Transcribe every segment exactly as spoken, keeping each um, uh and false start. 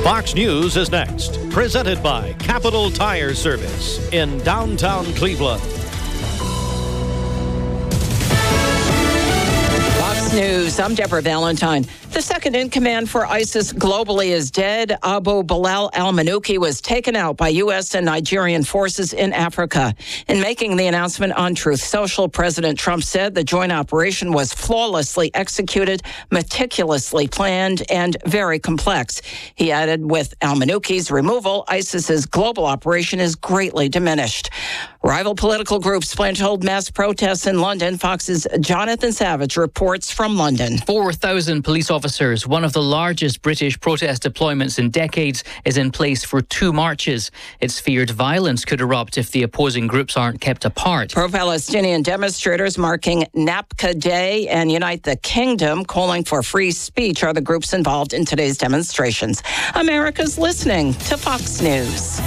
Fox News is next, presented by Capital Tire Service in downtown Cleveland. Fox News, I'm Deborah Valentine. The second in command for ISIS globally is dead. Abu Bilal al-Manuki was taken out by U S and Nigerian forces in Africa. In making the announcement on Truth Social, President Trump said the joint operation was flawlessly executed, meticulously planned, and very complex. He added, with al-Manuki's removal, ISIS's global operation is greatly diminished. Rival political groups plan to hold mass protests in London. Fox's Jonathan Savage reports from London. four thousand police officers, one of the largest British protest deployments in decades, is in place for two marches. It's feared violence could erupt if the opposing groups aren't kept apart. Pro-Palestinian demonstrators marking Napka Day and Unite the Kingdom, calling for free speech, are the groups involved in today's demonstrations. America's listening to Fox News.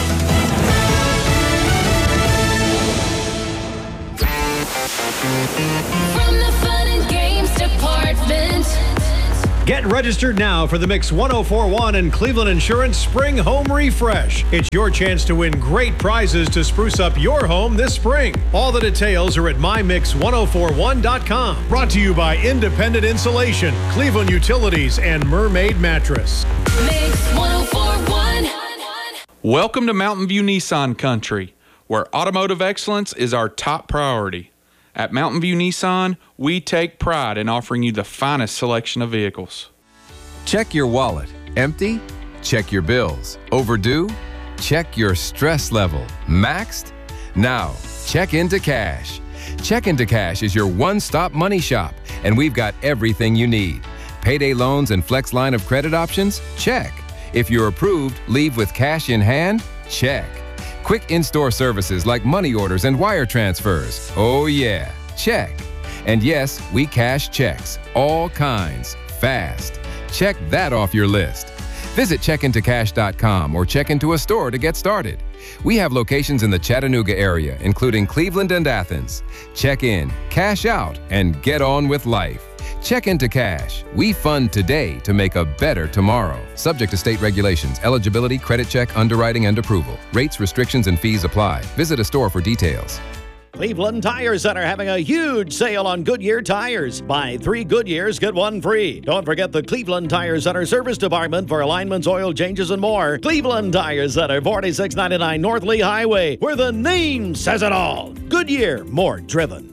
From the Fun and Games Department. Get registered now for the Mix one oh four point one and Cleveland Insurance Spring Home Refresh. It's your chance to win great prizes to spruce up your home this spring. All the details are at my mix one oh four one dot com. Brought to you by Independent Insulation, Cleveland Utilities, and Mermaid Mattress. Mix one oh four point one. Welcome to Mountain View Nissan Country, where automotive excellence is our top priority. At Mountain View Nissan, we take pride in offering you the finest selection of vehicles. Check your wallet. Empty? Check your bills. Overdue? Check your stress level. Maxed? Now, check into cash. Check into Cash is your one-stop money shop, and we've got everything you need. Payday loans and flex line of credit options? Check. If you're approved, leave with cash in hand? Check. Quick in-store services like money orders and wire transfers. Oh yeah, check. And yes, we cash checks, all kinds, fast. Check that off your list. Visit check into cash dot com or check into a store to get started. We have locations in the Chattanooga area, including Cleveland and Athens. Check in, cash out, and get on with life. Check into Cash. We fund today to make a better tomorrow. Subject to state regulations, eligibility, credit check, underwriting, and approval. Rates, restrictions, and fees apply. Visit a store for details. Cleveland Tire Center having a huge sale on Goodyear tires. Buy three Goodyears, get one free. Don't forget the Cleveland Tire Center service department for alignments, oil changes, and more. Cleveland Tire Center, forty-six ninety-nine North Lee Highway, where the name says it all. Goodyear, more driven.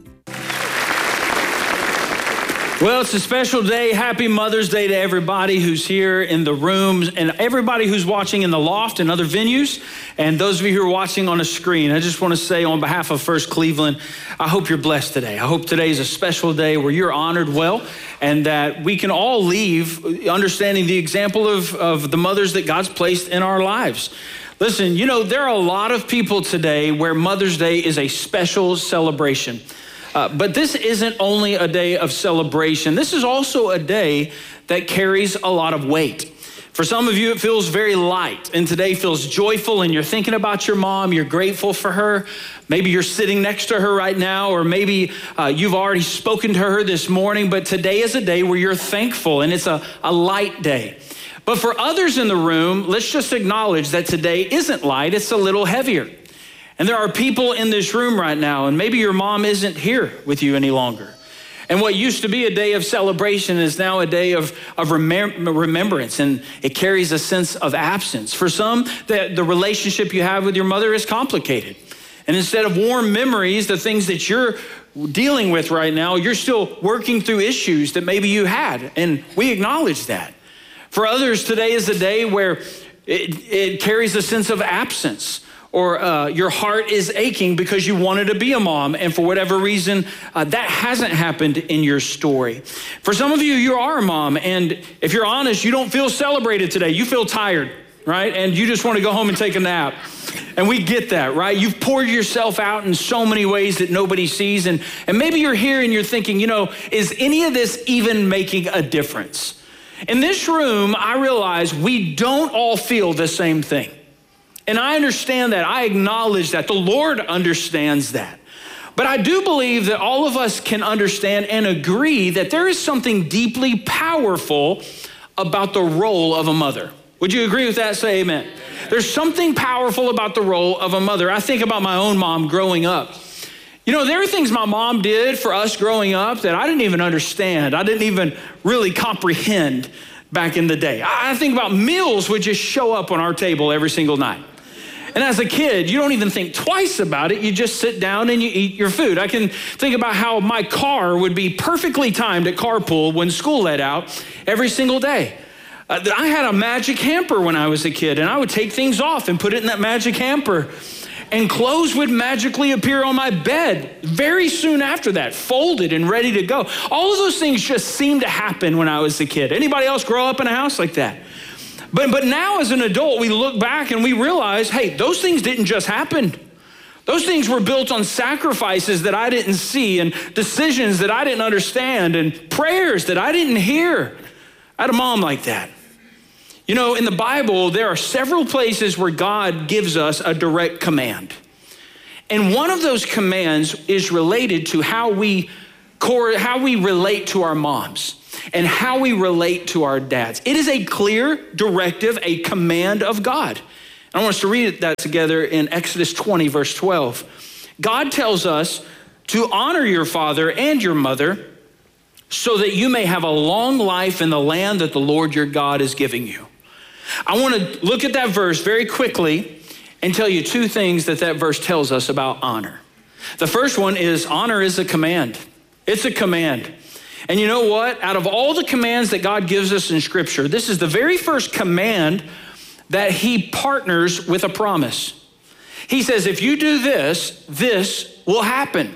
Well, it's a special day. Happy Mother's Day to everybody who's here in the rooms and everybody who's watching in the loft and other venues, and those of you who are watching on a screen. I just want to say on behalf of First Cleveland, I hope you're blessed today. I hope today is a special day where you're honored well, and that we can all leave understanding the example of, of the mothers that God's placed in our lives. Listen, you know, there are a lot of people today where Mother's Day is a special celebration. Uh, but this isn't only a day of celebration. This is also a day that carries a lot of weight. For some of you, it feels very light, and today feels joyful, and you're thinking about your mom, you're grateful for her. Maybe you're sitting next to her right now, or maybe uh, you've already spoken to her this morning, but today is a day where you're thankful, and it's a, a light day. But for others in the room, let's just acknowledge that today isn't light, it's a little heavier. And there are people in this room right now, and maybe your mom isn't here with you any longer. And what used to be a day of celebration is now a day of, of remem- remembrance, and it carries a sense of absence. For some, the, the relationship you have with your mother is complicated. And instead of warm memories, the things that you're dealing with right now, you're still working through issues that maybe you had, and we acknowledge that. For others, today is a day where it, it carries a sense of absence. Or uh, your heart is aching because you wanted to be a mom, and for whatever reason, uh, that hasn't happened in your story. For some of you, you are a mom, and if you're honest, you don't feel celebrated today. You feel tired, right? And you just want to go home and take a nap. And we get that, right? You've poured yourself out in so many ways that nobody sees, and, and maybe you're here and you're thinking, you know, is any of this even making a difference? In this room, I realize we don't all feel the same thing. And I understand that. I acknowledge that. The Lord understands that. But I do believe that all of us can understand and agree that there is something deeply powerful about the role of a mother. Would you agree with that? Say amen. There's something powerful about the role of a mother. I think about my own mom growing up. You know, there are things my mom did for us growing up that I didn't even understand. I didn't even really comprehend back in the day. I think about meals would just show up on our table every single night. And as a kid, you don't even think twice about it. You just sit down and you eat your food. I can think about how my car would be perfectly timed at carpool when school let out every single day. Uh, I had a magic hamper when I was a kid, and I would take things off and put it in that magic hamper. And clothes would magically appear on my bed very soon after that, folded and ready to go. All of those things just seemed to happen when I was a kid. Anybody else grow up in a house like that? But, but now as an adult, we look back and we realize, hey, those things didn't just happen. Those things were built on sacrifices that I didn't see and decisions that I didn't understand and prayers that I didn't hear. I had a mom like that. You know, in the Bible, there are several places where God gives us a direct command. And one of those commands is related to how we, how we relate to our moms and how we relate to our dads. It is a clear directive, a command of God. I want us to read that together in Exodus twenty, verse twelve. God tells us to honor your father and your mother so that you may have a long life in the land that the Lord your God is giving you. I want to look at that verse very quickly and tell you two things that that verse tells us about honor. The first one is honor is a command. It's a command. And you know what? Out of all the commands that God gives us in Scripture, this is the very first command that he partners with a promise. He says, if you do this, this will happen.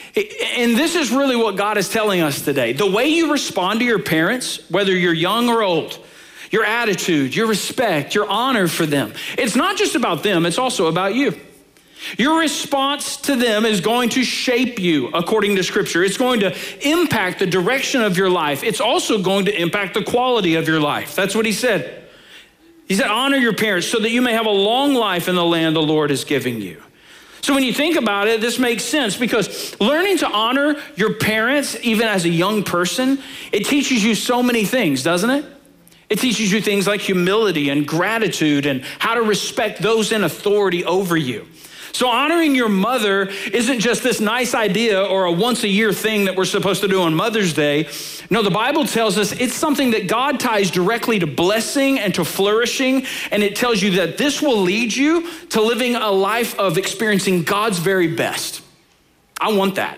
And this is really what God is telling us today. The way you respond to your parents, whether you're young or old, your attitude, your respect, your honor for them. It's not just about them, it's also about you. Your response to them is going to shape you according to Scripture. It's going to impact the direction of your life. It's also going to impact the quality of your life. That's what he said. He said, honor your parents so that you may have a long life in the land the Lord is giving you. So when you think about it, this makes sense because learning to honor your parents, even as a young person, it teaches you so many things, doesn't it? It teaches you things like humility and gratitude and how to respect those in authority over you. So honoring your mother isn't just this nice idea or a once a year thing that we're supposed to do on Mother's Day. No, the Bible tells us it's something that God ties directly to blessing and to flourishing. And it tells you that this will lead you to living a life of experiencing God's very best. I want that.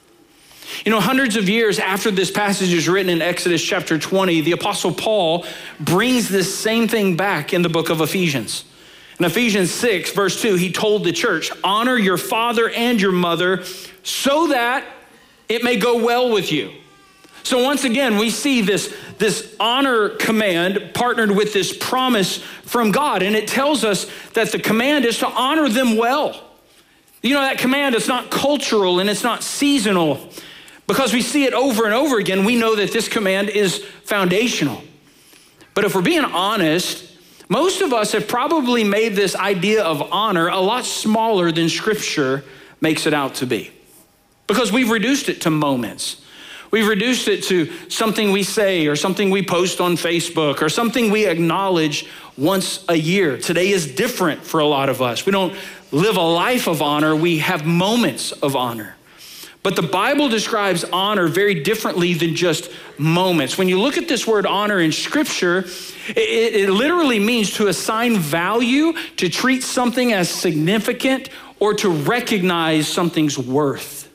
You know, hundreds of years after this passage is written in Exodus chapter twenty, the Apostle Paul brings this same thing back in the book of Ephesians. In Ephesians six, verse two, he told the church, honor your father and your mother so that it may go well with you. So once again, we see this, this honor command partnered with this promise from God. And it tells us that the command is to honor them well. You know, that command is not cultural and it's not seasonal. Because we see it over and over again, we know that this command is foundational. But if we're being honest, most of us have probably made this idea of honor a lot smaller than Scripture makes it out to be. Because we've reduced it to moments. We've reduced it to something we say or something we post on Facebook or something we acknowledge once a year. Today is different for a lot of us. We don't live a life of honor, we have moments of honor. But the Bible describes honor very differently than just moments. When you look at this word honor in Scripture, it, it literally means to assign value, to treat something as significant, or to recognize something's worth.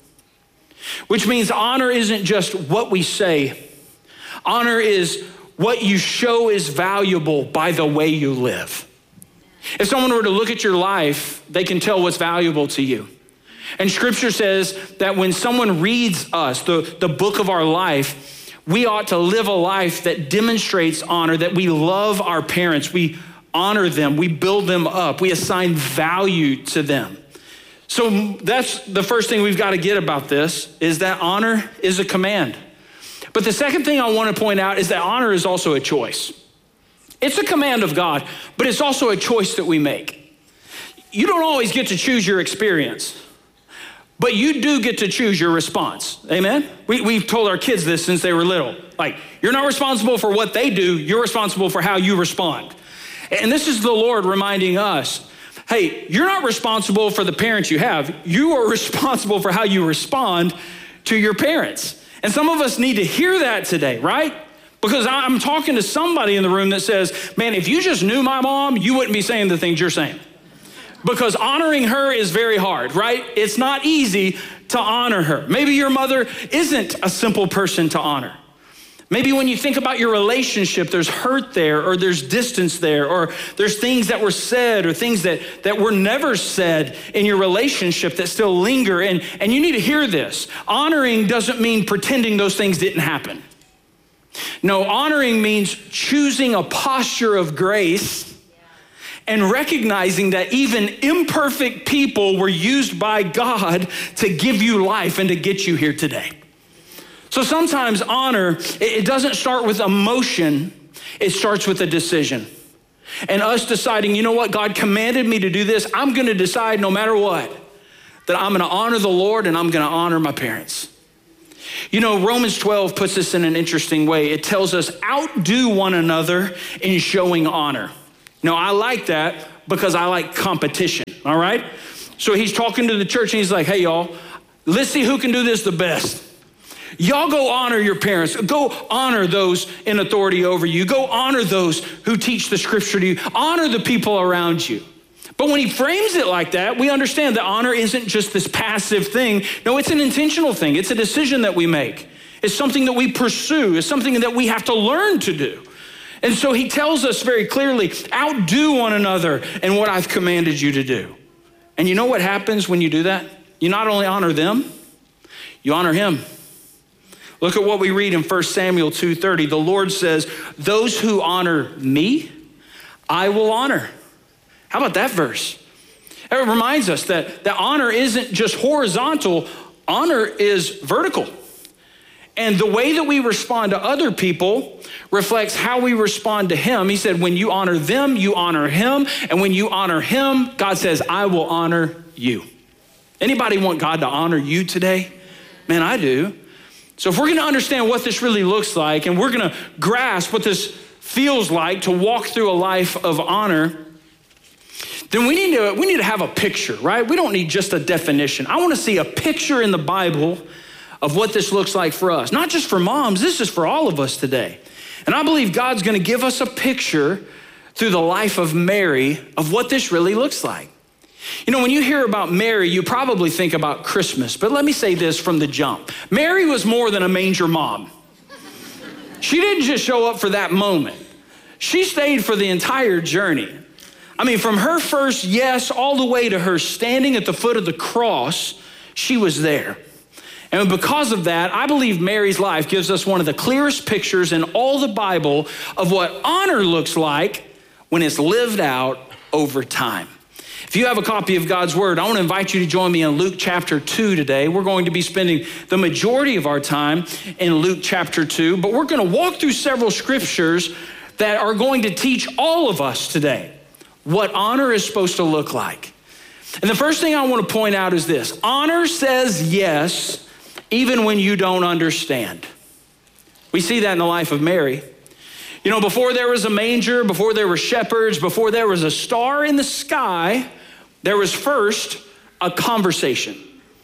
Which means honor isn't just what we say. Honor is what you show is valuable by the way you live. If someone were to look at your life, they can tell what's valuable to you. And Scripture says that when someone reads us, the, the book of our life, we ought to live a life that demonstrates honor, that we love our parents, we honor them, we build them up, we assign value to them. So that's the first thing we've got to get about this, is that honor is a command. But the second thing I want to point out is that honor is also a choice. It's a command of God, but it's also a choice that we make. You don't always get to choose your experience. But you do get to choose your response, amen? We, we've told our kids this since they were little. Like, you're not responsible for what they do, you're responsible for how you respond. And this is the Lord reminding us, hey, you're not responsible for the parents you have. You are responsible for how you respond to your parents. And some of us need to hear that today, right? Because I'm talking to somebody in the room that says, man, if you just knew my mom, you wouldn't be saying the things you're saying. Because honoring her is very hard, right? It's not easy to honor her. Maybe your mother isn't a simple person to honor. Maybe when you think about your relationship, there's hurt there, or there's distance there, or there's things that were said or things that, that were never said in your relationship that still linger. And, and you need to hear this. Honoring doesn't mean pretending those things didn't happen. No, honoring means choosing a posture of grace and recognizing that even imperfect people were used by God to give you life and to get you here today. So sometimes honor, it doesn't start with emotion, it starts with a decision. And us deciding, you know what, God commanded me to do this, I'm gonna decide no matter what, that I'm gonna honor the Lord and I'm gonna honor my parents. You know, Romans twelve puts this in an interesting way. It tells us, outdo one another in showing honor. Now, I like that because I like competition, all right? So he's talking to the church and he's like, hey, y'all, let's see who can do this the best. Y'all go honor your parents. Go honor those in authority over you. Go honor those who teach the scripture to you. Honor the people around you. But when he frames it like that, we understand that honor isn't just this passive thing. No, it's an intentional thing. It's a decision that we make. It's something that we pursue. It's something that we have to learn to do. And so he tells us very clearly, outdo one another in what I've commanded you to do. And you know what happens when you do that? You not only honor them, you honor him. Look at what we read in First Samuel two thirty. The Lord says, those who honor me, I will honor. How about that verse? It reminds us that, that honor isn't just horizontal, honor is vertical. And the way that we respond to other people reflects how we respond to him. He said, when you honor them, you honor him. And when you honor him, God says, I will honor you. Anybody want God to honor you today? Man, I do. So if we're gonna understand what this really looks like, and we're gonna grasp what this feels like to walk through a life of honor, then we need to we need to have a picture, right? We don't need just a definition. I wanna see a picture in the Bible of what this looks like for us. Not just for moms, this is for all of us today. And I believe God's gonna give us a picture through the life of Mary of what this really looks like. You know, when you hear about Mary, you probably think about Christmas, but let me say this from the jump. Mary was more than a manger mom. She didn't just show up for that moment. She stayed for the entire journey. I mean, from her first yes all the way to her standing at the foot of the cross, she was there. And because of that, I believe Mary's life gives us one of the clearest pictures in all the Bible of what honor looks like when it's lived out over time. If you have a copy of God's word, I want to invite you to join me in Luke chapter two today. We're going to be spending the majority of our time in Luke chapter two, but we're going to walk through several scriptures that are going to teach all of us today what honor is supposed to look like. And the first thing I want to point out is this: honor says yes, even when you don't understand. We see that in the life of Mary. You know, before there was a manger, before there were shepherds, before there was a star in the sky, there was first a conversation.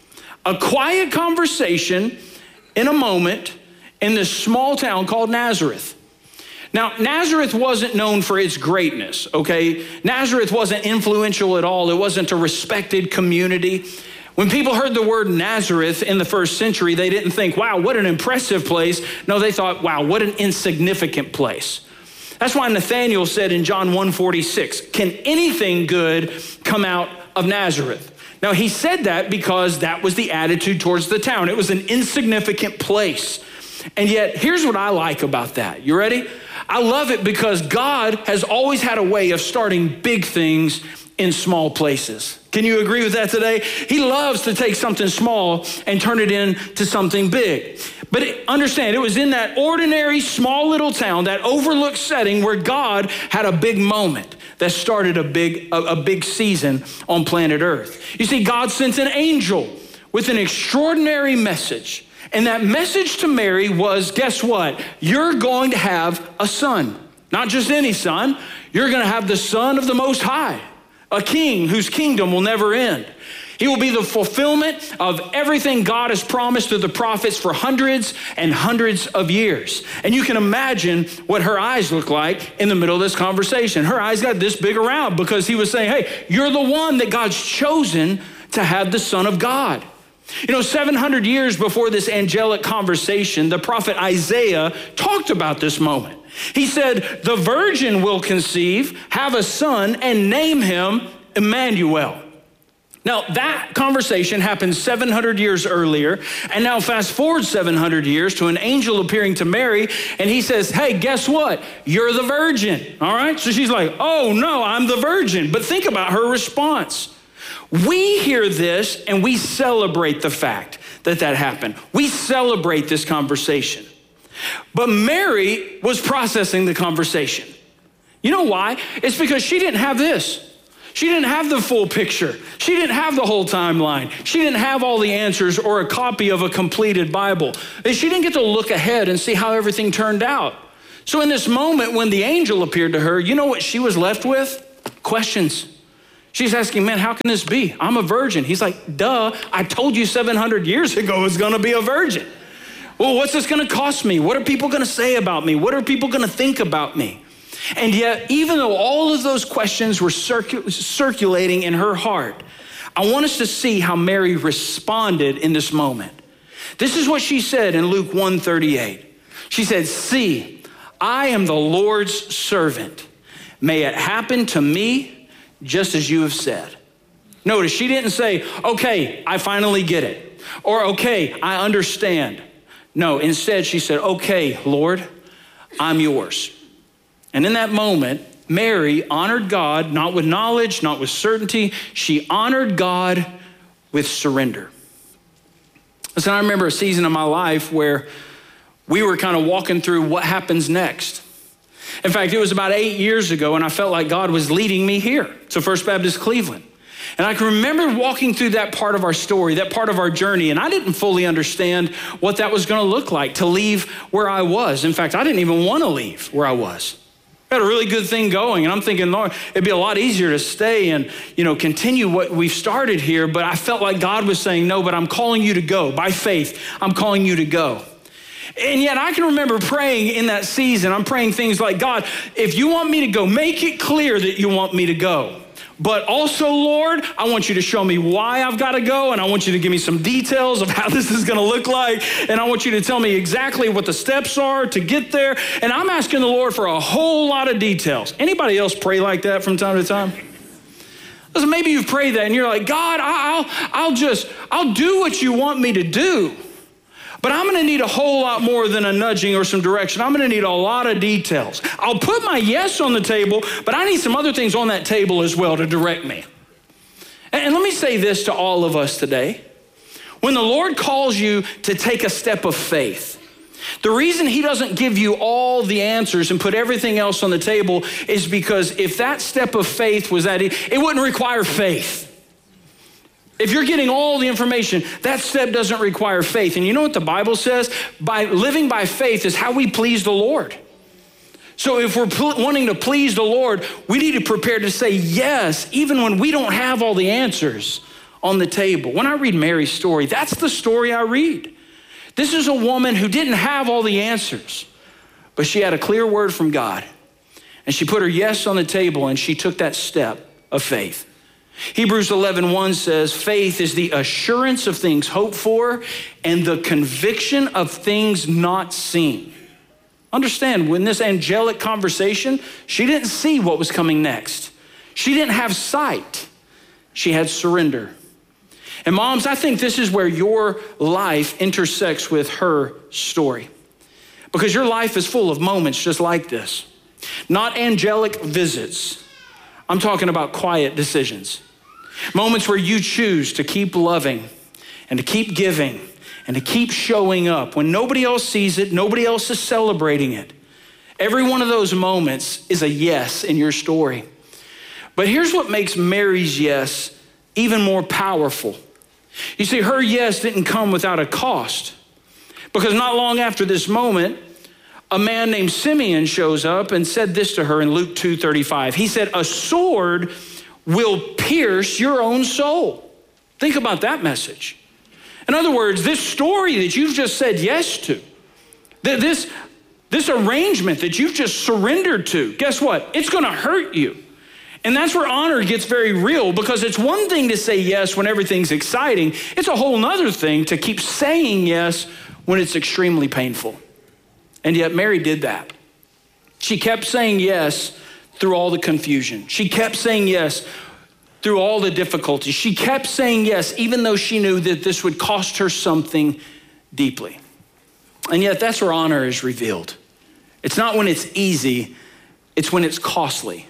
A quiet conversation in a moment in this small town called Nazareth. Now, Nazareth wasn't known for its greatness, okay? Nazareth wasn't influential at all. It wasn't a respected community. When people heard the word Nazareth in the first century, they didn't think, wow, what an impressive place. No, they thought, wow, what an insignificant place. That's why Nathanael said in John one forty-six, can anything good come out of Nazareth? Now, he said that because that was the attitude towards the town. It was an insignificant place. And yet, here's what I like about that. You ready? I love it because God has always had a way of starting big things in small places. Can you agree with that today? He loves to take something small and turn it into something big. But it, understand, it was in that ordinary, small little town, that overlooked setting, where God had a big moment that started a big, a, a big season on planet Earth. You see, God sent an angel with an extraordinary message. And that message to Mary was, guess what? You're going to have a son. Not just any son. You're going to have the Son of the Most High, a king whose kingdom will never end. He will be the fulfillment of everything God has promised to the prophets for hundreds and hundreds of years. And you can imagine what her eyes look like in the middle of this conversation. Her eyes got this big around because he was saying, hey, you're the one that God's chosen to have the Son of God. You know, seven hundred years before this angelic conversation, the prophet Isaiah talked about this moment. He said, the virgin will conceive, have a son, and name him Emmanuel. Now, that conversation happened seven hundred years earlier, and now fast forward seven hundred years to an angel appearing to Mary, and he says, hey, guess what? You're the virgin, all right? So she's like, oh, no, I'm the virgin. But think about her response. We hear this, and we celebrate the fact that that happened. We celebrate this conversation. But Mary was processing the conversation. You know why? It's because she didn't have this. She didn't have the full picture. She didn't have the whole timeline. She didn't have all the answers or a copy of a completed Bible. She didn't get to look ahead and see how everything turned out. So in this moment when the angel appeared to her, you know what she was left with? Questions. She's asking, man, how can this be? I'm a virgin. He's like, duh, I told you seven hundred years ago it's gonna be a virgin. Well, what's this gonna cost me? What are people gonna say about me? What are people gonna think about me? And yet, even though all of those questions were circu- circulating in her heart, I want us to see how Mary responded in this moment. This is what she said in Luke one thirty-eight. She said, see, I am the Lord's servant. May it happen to me just as you have said. Notice she didn't say, okay, I finally get it. Or okay, I understand. No, instead she said, okay, Lord, I'm yours. And in that moment, Mary honored God, not with knowledge, not with certainty. She honored God with surrender. Listen, I remember a season of my life where we were kind of walking through what happens next. In fact, it was about eight years ago, and I felt like God was leading me here to First Baptist Cleveland. And I can remember walking through that part of our story, that part of our journey, and I didn't fully understand what that was going to look like to leave where I was. In fact, I didn't even want to leave where I was. I had a really good thing going, and I'm thinking, Lord, it'd be a lot easier to stay and, you know, continue what we've started here, but I felt like God was saying, no, but I'm calling you to go. By faith, I'm calling you to go. And yet I can remember praying in that season. I'm praying things like, God, if you want me to go, make it clear that you want me to go. But also, Lord, I want you to show me why I've got to go, and I want you to give me some details of how this is going to look like, and I want you to tell me exactly what the steps are to get there. And I'm asking the Lord for a whole lot of details. Anybody else pray like that from time to time? Listen, maybe you've prayed that, and you're like, God, I'll, I'll just, I'll do what you want me to do. But I'm gonna need a whole lot more than a nudging or some direction. I'm gonna need a lot of details. I'll put my yes on the table, but I need some other things on that table as well to direct me. And let me say this to all of us today. When the Lord calls you to take a step of faith, the reason he doesn't give you all the answers and put everything else on the table is because if that step of faith was that, it wouldn't require faith. If you're getting all the information, that step doesn't require faith. And you know what the Bible says? By living by faith is how we please the Lord. So if we're pl- wanting to please the Lord, we need to prepare to say yes, even when we don't have all the answers on the table. When I read Mary's story, that's the story I read. This is a woman who didn't have all the answers, but she had a clear word from God. And she put her yes on the table, and she took that step of faith. Hebrews eleven one says, faith is the assurance of things hoped for and the conviction of things not seen. Understand, when this angelic conversation, she didn't see what was coming next. She didn't have sight. She had surrender. And moms, I think this is where your life intersects with her story. Because your life is full of moments just like this. Not angelic visits. I'm talking about quiet decisions. Moments where you choose to keep loving and to keep giving and to keep showing up when nobody else sees it, nobody else is celebrating it. Every one of those moments is a yes in your story. But here's what makes Mary's yes even more powerful. You see, her yes didn't come without a cost, because not long after this moment, a man named Simeon shows up and said this to her in Luke two thirty-five. He said, a sword will pierce your own soul. Think about that message. In other words, this story that you've just said yes to, this, this arrangement that you've just surrendered to, guess what? It's gonna hurt you. And that's where honor gets very real, because it's one thing to say yes when everything's exciting. It's a whole nother thing to keep saying yes when it's extremely painful. And yet Mary did that. She kept saying yes through all the confusion. She kept saying yes through all the difficulties. She kept saying yes, even though she knew that this would cost her something deeply. And yet that's where honor is revealed. It's not when it's easy, it's when it's costly.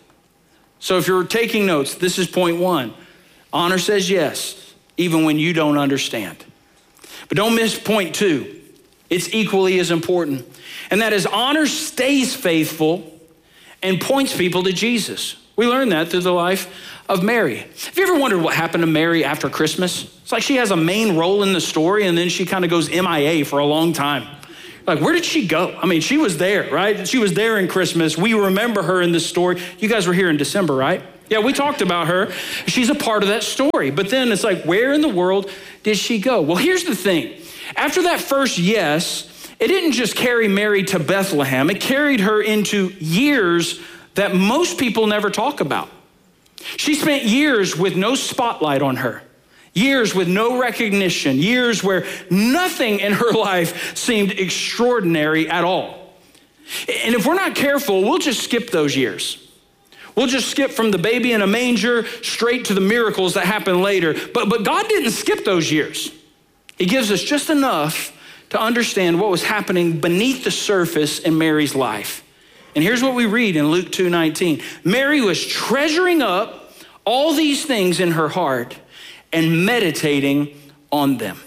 So if you're taking notes, this is point one. Honor says yes, even when you don't understand. But don't miss point two. It's equally as important. And that is, honor stays faithful and points people to Jesus. We learned that through the life of Mary. Have you ever wondered what happened to Mary after Christmas? It's like she has a main role in the story and then she kind of goes M I A for a long time. Like, where did she go? I mean, she was there, right? She was there in Christmas. We remember her in this story. You guys were here in December, right? Yeah, we talked about her. She's a part of that story. But then it's like, where in the world did she go? Well, here's the thing. After that first yes, it didn't just carry Mary to Bethlehem. It carried her into years that most people never talk about. She spent years with no spotlight on her. Years with no recognition, years where nothing in her life seemed extraordinary at all. And if we're not careful, we'll just skip those years. We'll just skip from the baby in a manger straight to the miracles that happen later. But, but God didn't skip those years. He gives us just enough to understand what was happening beneath the surface in Mary's life. And here's what we read in Luke two nineteen. Mary was treasuring up all these things in her heart and meditating on them.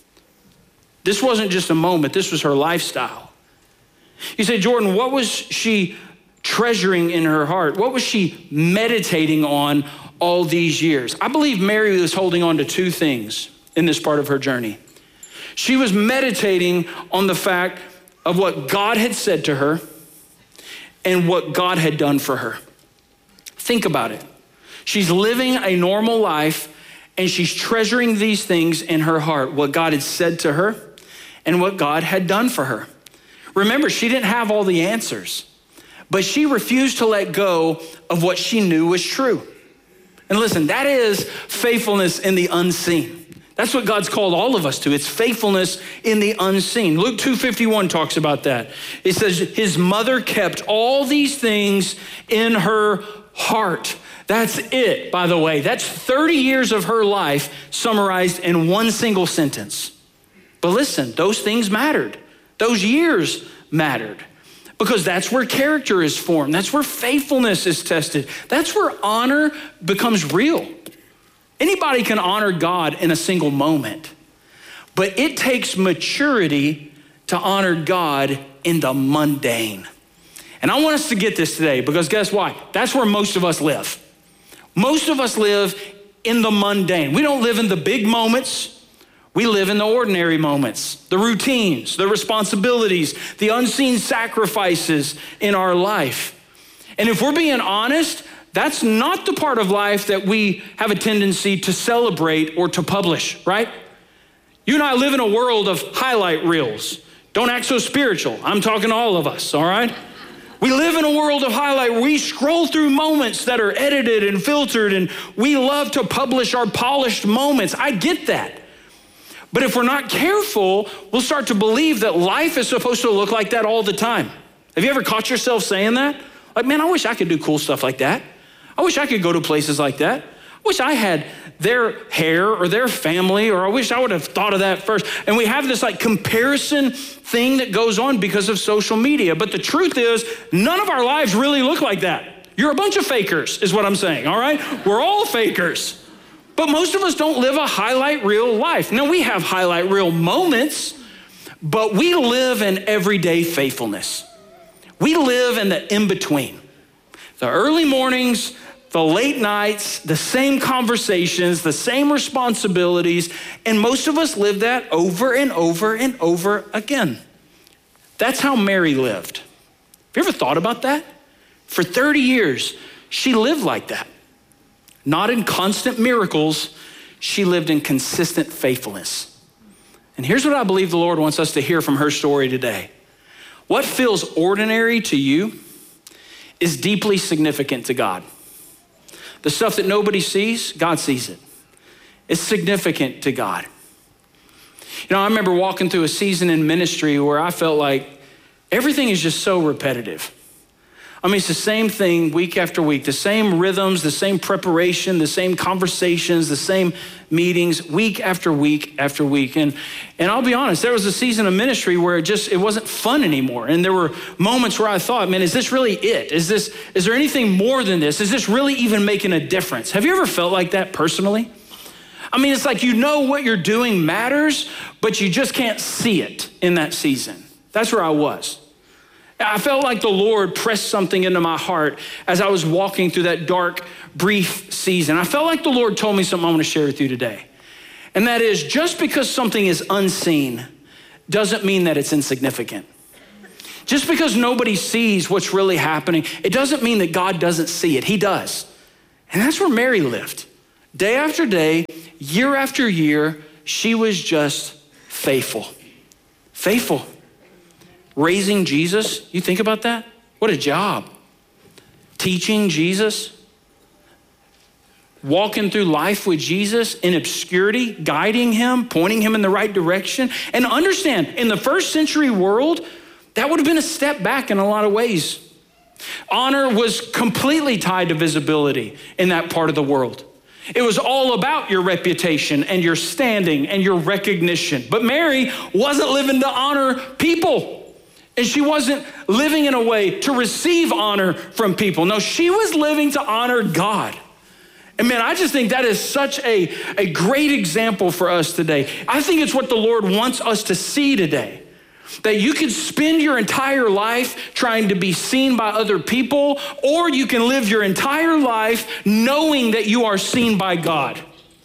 This wasn't just a moment, this was her lifestyle. You say, Jordan, what was she treasuring in her heart? What was she meditating on all these years? I believe Mary was holding on to two things in this part of her journey. She was meditating on the fact of what God had said to her and what God had done for her. Think about it. She's living a normal life and she's treasuring these things in her heart, what God had said to her and what God had done for her. Remember, she didn't have all the answers, but she refused to let go of what she knew was true. And listen, that is faithfulness in the unseen. That's what God's called all of us to. It's faithfulness in the unseen. Luke two fifty-one talks about that. It says, his mother kept all these things in her heart. That's it, by the way. That's thirty years of her life summarized in one single sentence. But listen, those things mattered. Those years mattered because that's where character is formed. That's where faithfulness is tested. That's where honor becomes real. Anybody can honor God in a single moment, but it takes maturity to honor God in the mundane. And I want us to get this today because guess what? That's where most of us live. Most of us live in the mundane. We don't live in the big moments. We live in the ordinary moments, the routines, the responsibilities, the unseen sacrifices in our life. And if we're being honest, that's not the part of life that we have a tendency to celebrate or to publish, right? You and I live in a world of highlight reels. Don't act so spiritual. I'm talking to all of us, all right? We live in a world of highlight where we scroll through moments that are edited and filtered, and we love to publish our polished moments. I get that. But if we're not careful, we'll start to believe that life is supposed to look like that all the time. Have you ever caught yourself saying that? Like, man, I wish I could do cool stuff like that. I wish I could go to places like that. I wish I had their hair or their family, or I wish I would have thought of that first. And we have this like comparison thing that goes on because of social media. But the truth is, none of our lives really look like that. You're a bunch of fakers is what I'm saying, all right? We're all fakers. But most of us don't live a highlight reel life. Now, we have highlight reel moments, but we live in everyday faithfulness. We live in the in-between. The early mornings, the late nights, the same conversations, the same responsibilities, and most of us live that over and over and over again. That's how Mary lived. Have you ever thought about that? For thirty years, she lived like that. Not in constant miracles, she lived in consistent faithfulness. And here's what I believe the Lord wants us to hear from her story today. What feels ordinary to you is deeply significant to God. The stuff that nobody sees, God sees it. It's significant to God. You know, I remember walking through a season in ministry where I felt like everything is just so repetitive. I mean, it's the same thing week after week, the same rhythms, the same preparation, the same conversations, the same meetings, week after week after week. And, and I'll be honest, there was a season of ministry where it just, it wasn't fun anymore. And there were moments where I thought, man, is this really it? Is this, is there anything more than this? Is this really even making a difference? Have you ever felt like that personally? I mean, it's like you know what you're doing matters, but you just can't see it in that season. That's where I was. I felt like the Lord pressed something into my heart as I was walking through that dark, brief season. I felt like the Lord told me something I want to share with you today. And that is, just because something is unseen doesn't mean that it's insignificant. Just because nobody sees what's really happening, it doesn't mean that God doesn't see it. He does. And that's where Mary lived. Day after day, year after year, she was just faithful. Faithful. Raising Jesus, you think about that? What a job. Teaching Jesus, walking through life with Jesus in obscurity, guiding him, pointing him in the right direction. And understand, in the first century world, that would have been a step back in a lot of ways. Honor was completely tied to visibility in that part of the world. It was all about your reputation and your standing and your recognition. But Mary wasn't living to honor people. And she wasn't living in a way to receive honor from people. No, she was living to honor God. And man, I just think that is such a, a great example for us today. I think it's what the Lord wants us to see today. That you can spend your entire life trying to be seen by other people, or you can live your entire life knowing that you are seen by God.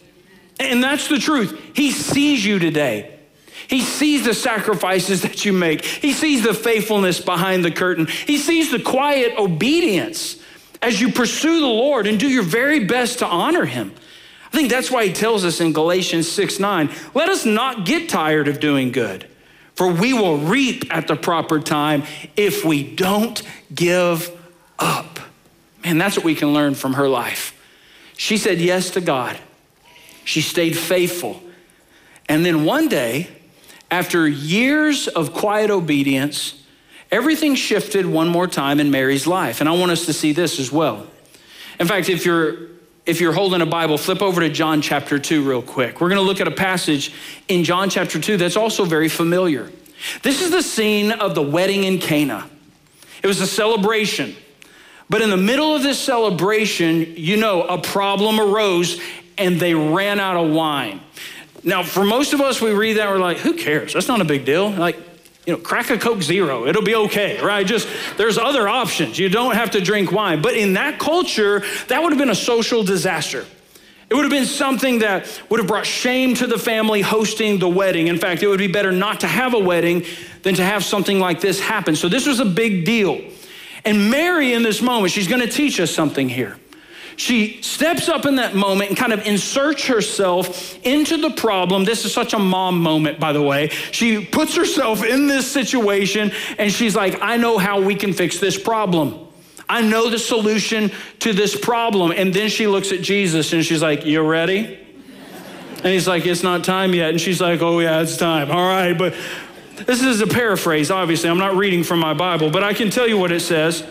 And that's the truth. He sees you today. He sees the sacrifices that you make. He sees the faithfulness behind the curtain. He sees the quiet obedience as you pursue the Lord and do your very best to honor him. I think that's why he tells us in Galatians six nine, let us not get tired of doing good, for we will reap at the proper time if we don't give up. Man, that's what we can learn from her life. She said yes to God. She stayed faithful. And then one day, after years of quiet obedience, everything shifted one more time in Mary's life. And I want us to see this as well. In fact, if you're if you're holding a Bible, flip over to John chapter two real quick. We're gonna look at a passage in John chapter two that's also very familiar. This is the scene of the wedding in Cana. It was a celebration. But in the middle of this celebration, you know, a problem arose and they ran out of wine. Now, for most of us, we read that, we're like, who cares? That's not a big deal. Like, you know, crack a Coke Zero. It'll be okay, right? Just, there's other options. You don't have to drink wine. But in that culture, that would have been a social disaster. It would have been something that would have brought shame to the family hosting the wedding. In fact, it would be better not to have a wedding than to have something like this happen. So this was a big deal. And Mary, in this moment, she's going to teach us something here. She steps up in that moment and kind of inserts herself into the problem. This is such a mom moment, by the way. She puts herself in this situation and she's like, I know how we can fix this problem. I know the solution to this problem. And then she looks at Jesus and she's like, you ready? And he's like, it's not time yet. And she's like, oh yeah, it's time. All right, but this is a paraphrase, obviously. I'm not reading from my Bible, but I can tell you what it says.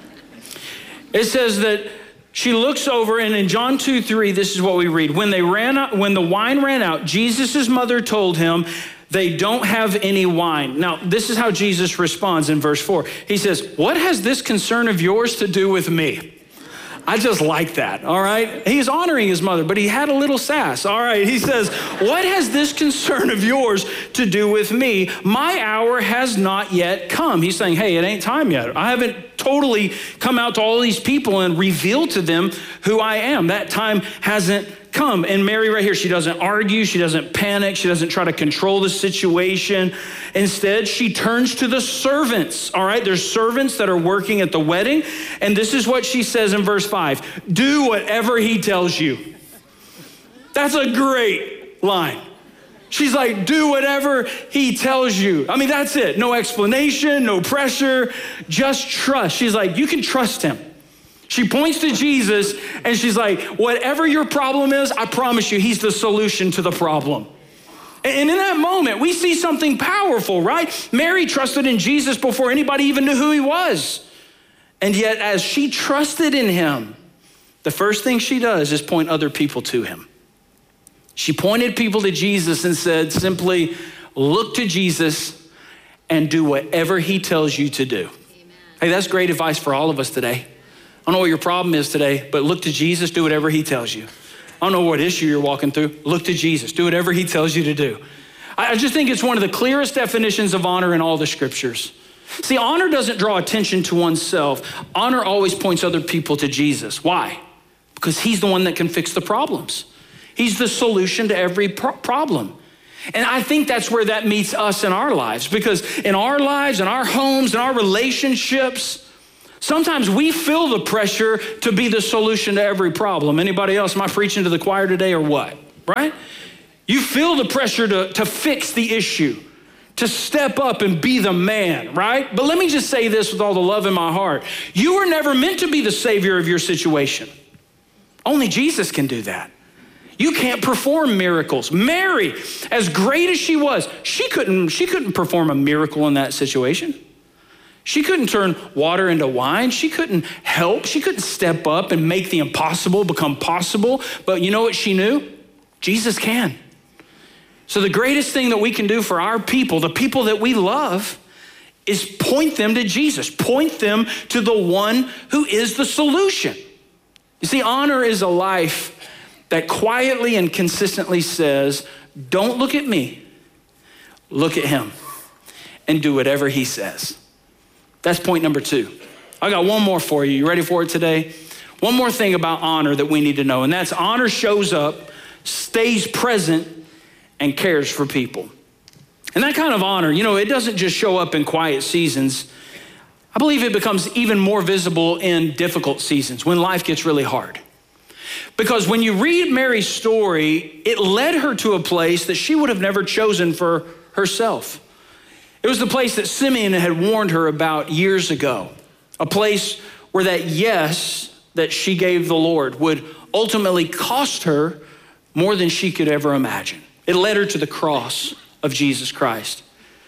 It says that she looks over, and in John two three, this is what we read. When they ran out, when the wine ran out, Jesus' mother told him, they don't have any wine. Now, this is how Jesus responds in verse four. He says, what has this concern of yours to do with me? I just like that, all right? He's honoring his mother, but he had a little sass, all right? He says, what has this concern of yours to do with me? My hour has not yet come. He's saying, hey, it ain't time yet. I haven't totally come out to all these people and revealed to them who I am. That time hasn't come. And Mary right here, she doesn't argue, she doesn't panic, she doesn't try to control the situation. Instead, she turns to the servants, all right? There's servants that are working at the wedding, and this is what she says in verse five. Do whatever he tells you. That's a great line. She's like, do whatever he tells you. I mean, that's it. No explanation, no pressure, just trust. She's like, you can trust him. She points to Jesus and she's like, whatever your problem is, I promise you, he's the solution to the problem. And in that moment, we see something powerful, right? Mary trusted in Jesus before anybody even knew who he was. And yet, as she trusted in him, the first thing she does is point other people to him. She pointed people to Jesus and said simply, look to Jesus and do whatever he tells you to do. Amen. Hey, that's great advice for all of us today. I don't know what your problem is today, but look to Jesus, do whatever he tells you. I don't know what issue you're walking through. Look to Jesus, do whatever he tells you to do. I just think it's one of the clearest definitions of honor in all the scriptures. See, honor doesn't draw attention to oneself. Honor always points other people to Jesus. Why? Because he's the one that can fix the problems. He's the solution to every pro- problem. And I think that's where that meets us in our lives, because in our lives, in our homes, in our relationships, sometimes we feel the pressure to be the solution to every problem. Anybody else? Am I preaching to the choir today or what? Right? You feel the pressure to, to fix the issue, to step up and be the man, right? But let me just say this with all the love in my heart. You were never meant to be the savior of your situation. Only Jesus can do that. You can't perform miracles. Mary, as great as she was, she couldn't, she couldn't perform a miracle in that situation. She couldn't turn water into wine. She couldn't help. She couldn't step up and make the impossible become possible. But you know what she knew? Jesus can. So the greatest thing that we can do for our people, the people that we love, is point them to Jesus. Point them to the one who is the solution. You see, honor is a life that quietly and consistently says, don't look at me, look at him, and do whatever he says. That's point number two. I got one more for you. You ready for it today? One more thing about honor that we need to know, and that's honor shows up, stays present, and cares for people. And that kind of honor, you know, it doesn't just show up in quiet seasons. I believe it becomes even more visible in difficult seasons when life gets really hard. Because when you read Mary's story, it led her to a place that she would have never chosen for herself. It was the place that Simeon had warned her about years ago, a place where that yes that she gave the Lord would ultimately cost her more than she could ever imagine. It led her to the cross of Jesus Christ.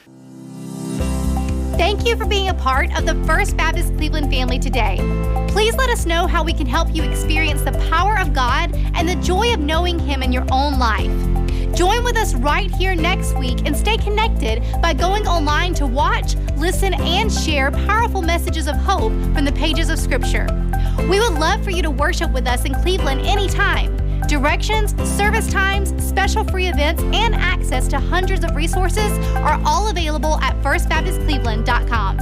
Thank you for being a part of the First Baptist Cleveland family today. Please let us know how we can help you experience the power of God and the joy of knowing him in your own life. Join with us right here next week and stay connected by going online to watch, listen, and share powerful messages of hope from the pages of Scripture. We would love for you to worship with us in Cleveland anytime. Directions, service times, special free events, and access to hundreds of resources are all available at first baptist cleveland dot com.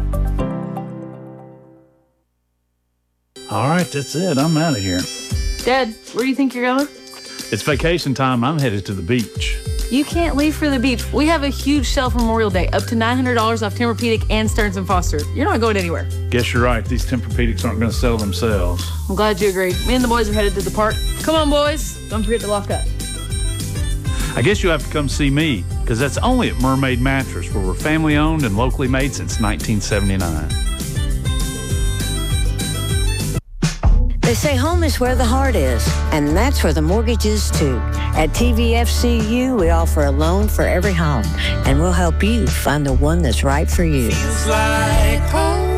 All right, that's it. I'm out of here. Dad, where do you think you're going? It's vacation time. I'm headed to the beach. You can't leave for the beach. We have a huge sale for Memorial Day, up to nine hundred dollars off Tempur-Pedic and Stearns and Foster. You're not going anywhere. Guess you're right. These Tempur-Pedics aren't going to sell themselves. I'm glad you agreed. Me and the boys are headed to the park. Come on, boys. Don't forget to lock up. I guess you have to come see me, because that's only at Mermaid Mattress, where we're family owned and locally made since nineteen seventy-nine. They say home is where the heart is, and that's where the mortgage is too. At T V F C U, we offer a loan for every home, and we'll help you find the one that's right for you. Feels like home.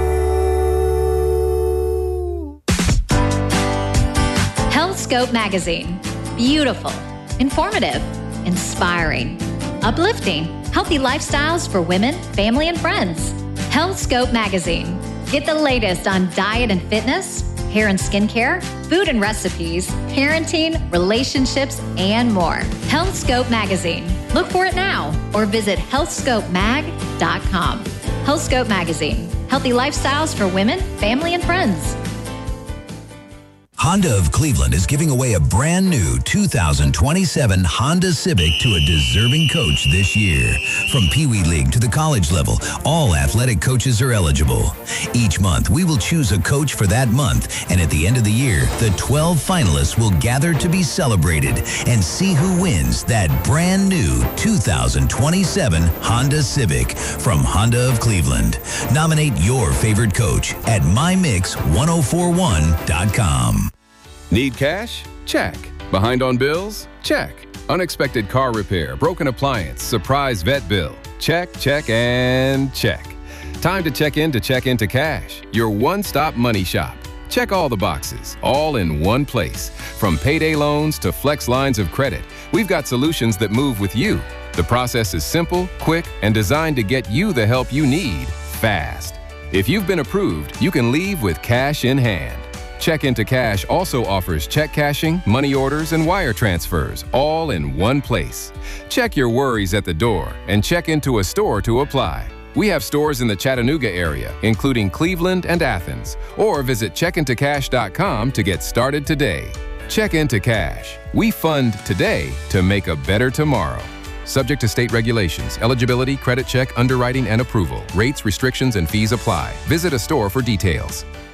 HealthScope Magazine. Beautiful, informative, inspiring, uplifting, healthy lifestyles for women, family, and friends. HealthScope Magazine. Get the latest on diet and fitness, hair and skincare, food and recipes, parenting, relationships, and more. HealthScope Magazine. Look for it now or visit health scope mag dot com. HealthScope Magazine. Healthy lifestyles for women, family, and friends. Honda of Cleveland is giving away a brand new two thousand twenty-seven Honda Civic to a deserving coach this year. From Pee Wee League to the college level, all athletic coaches are eligible. Each month, we will choose a coach for that month, and at the end of the year, the twelve finalists will gather to be celebrated and see who wins that brand new two thousand twenty-seven Honda Civic from Honda of Cleveland. Nominate your favorite coach at my mix ten forty-one dot com. Need cash? Check. Behind on bills? Check. Unexpected car repair, broken appliance, surprise vet bill? Check, check, and check. Time to check in to Check Into Cash, your one-stop money shop. Check all the boxes, all in one place. From payday loans to flex lines of credit, we've got solutions that move with you. The process is simple, quick, and designed to get you the help you need fast. If you've been approved, you can leave with cash in hand. Check Into Cash also offers check cashing, money orders, and wire transfers, all in one place. Check your worries at the door and check into a store to apply. We have stores in the Chattanooga area, including Cleveland and Athens, or visit check into cash dot com to get started today. Check Into Cash. We fund today to make a better tomorrow. Subject to state regulations, eligibility, credit check, underwriting, and approval. Rates, restrictions, and fees apply. Visit a store for details.